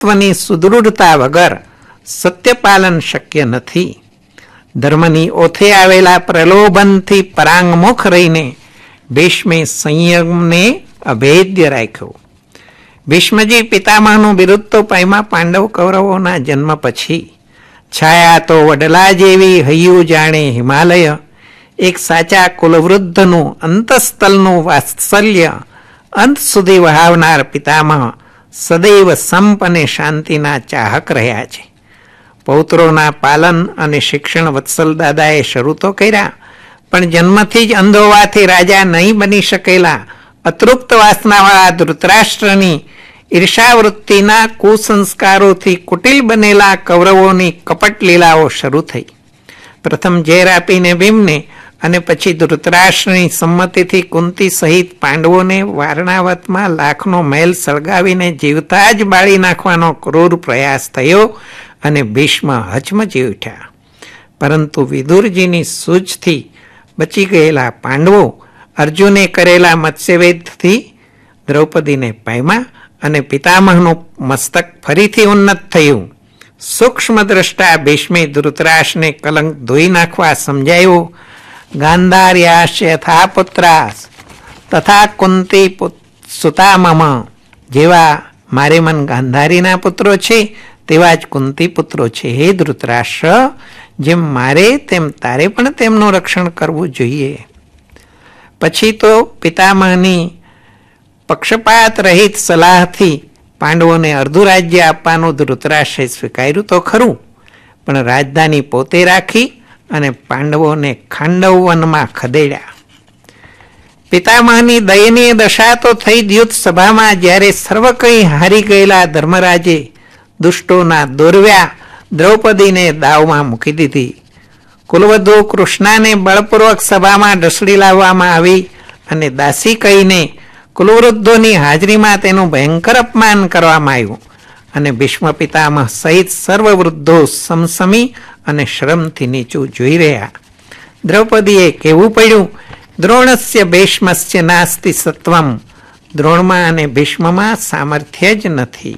તત્વની સુદૃઢતા વગર સત્યપાલન શક્ય નથી. ધર્મની ઓથે આવેલા પ્રલોભનથી પરાંગમુખ રહીને ભીષ્મે સંયમને અભેદ્ય રાખ્યો. ભીષ્મજી પિતામહનું બિરુદ તો પામ્યા પાંડવ કૌરવોના જન્મ પછી. છાયા તો વડલા જેવી હૈયું જાણે હિમાલય. એક સાચા કુલવૃદ્ધનું અંતઃસ્થલનું વાત્સલ્ય અંત સુધી વહાવનાર પિતામહ સદૈવ સંપ અને શાંતિના ચાહક રહ્યા છે. પૌત્રોના પાલન અને શિક્ષણ વત્સલ દાદાએ શરૂ તો કર્યા, પણ જન્મથી જ અંધ હોવાથી રાજા નહીં બની શકેલા અતૃપ્ત વાસનાવાળા ધૃતરાષ્ટ્રની ઈર્ષાવૃત્તિના કુસંસ્કારોથી કુટિલ બનેલા કૌરવોની કપટ લીલાઓ શરૂ થઈ. પ્રથમ ઝેર આપીને ભીમને અને પછી ધૃતરાષ્ટ્રની સંમતિથી કુંતી સહિત પાંડવોને વારણાવતમાં લાખનો મહેલ સળગાવીને જીવતા જ બાળી નાખવાનો ક્રૂર પ્રયાસ થયો અને ભીષ્મ હચમચી ઉઠ્યા. પરંતુ વિદુરજીની સૂઝથી બચી ગયેલા પાંડવો અર્જુને કરેલા મત્સ્યવેદથી દ્રૌપદીને પામ્યા અને પિતામહનું મસ્તક ફરીથી ઉન્નત થયું. સૂક્ષ્મ દ્રષ્ટા ભીષ્મે ધૃતરાષ્ટ્રને કલંક ધોઈ નાખવા સમજાયું. ગાંધાર્યાશ યથા પુત્રાસ તથા કુંતી સુતા મમ. જેવા મારે મન ગાંધારીના પુત્રો છે તેવા જ કુંતી પુત્રો છે. હે ધૃતરાષ્ટ્ર, જેમ મારે તેમ તારે પણ તેમનું રક્ષણ કરવું જોઈએ. પછી તો પિતામહની પક્ષપાત રહિત સલાહથી પાંડવોને અર્ધું રાજ્ય આપવાનું ધૃતરાષ્ટ્રે સ્વીકાર્યું તો ખરું, પણ રાજધાની પોતે રાખી અને પાંડવોને ખાંડવ વનમાં ખદેડ્યા. પિતામહની દયનીય દશા તો થઈ દ્યુત સભામાં, જ્યારે સર્વ કંઈ હારી ગયેલા ધર્મરાજે દુષ્ટોના દોરવ્યા દ્રૌપદીને દાવમાં મૂકી દીધી. કુલવધુ કૃષ્ણાને બળપૂર્વક સભામાં ઢસડી લાવવામાં આવી અને દાસી કહીને કુલવૃદ્ધોની હાજરીમાં તેનું ભયંકર અપમાન કરવામાં આવ્યું અને ભીષ્મ પિતામહ સહિત સર્વ વૃદ્ધો સમસમી અને શ્રમથી નીચું જોઈ રહ્યા. દ્રૌપદીએ કહેવું પડ્યું, દ્રોણસ્ય ભીષ્મસ્ય નાસ્તિ સત્વમ. દ્રોણમાં અને ભીષ્મમાં સામર્થ્ય જ નથી.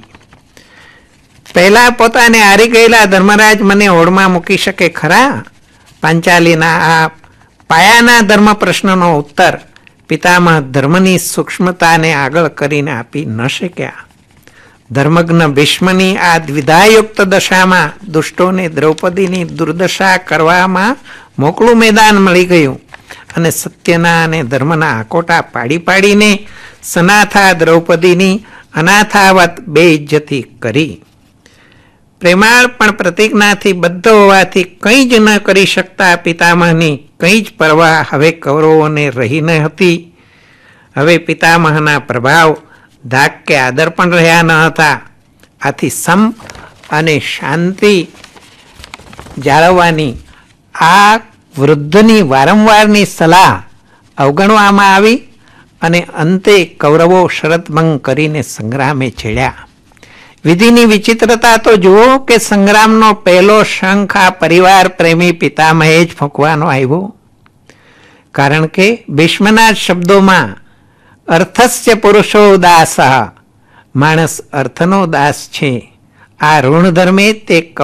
પહેલા પોતાને હારી ગયેલા ધર્મરાજ મને હોડમાં મૂકી શકે ખરા? પાંચાલીના આ પાયાના ધર્મ પ્રશ્નનો ઉત્તર પિતામહ ધર્મની સૂક્ષ્મતાને આગળ કરીને આપી ન શક્યા. ધર્મજ્ઞ ભીષ્મની આ દ્વિધાયુક્ત દશામાં દુષ્ટોને દ્રૌપદીની દુર્દશા કરવામાં મોકળું મેદાન મળી ગયું અને સત્યના અને ધર્મના આકોટા પાડી પાડીને સનાથા દ્રૌપદીની અનાથાવત બેઇજ્જતી કરી. પ્રેમાળ પણ પ્રતિજ્ઞાથી બદ્ધ હોવાથી કંઈ જ ન કરી શકતા પિતામહની કંઈ જ પરવા હવે કૌરવોને રહી ન હતી. હવે પિતામહના પ્રભાવ, ધાક કે આદર પણ રહ્યા ન હતા. આથી સંપ અને શાંતિ જાળવવાની આ વૃદ્ધની વારંવારની સલાહ અવગણવામાં આવી અને અંતે કૌરવો શરતભંગ કરીને સંગ્રામે છેડ્યા. વિધિની વિચિત્રતા તો જુઓ કે સંગ્રામનો પહેલો શંખ આ પરિવાર પ્રેમી પિતામહે જ ફૂંકવાનો આવ્યો. કારણ કે ભીષ્મના શબ્દોમાં અર્થસ્ય પુરુષો દાસ, માણસ અર્થનો દાસ છે. આ ઋણ ધર્મે તે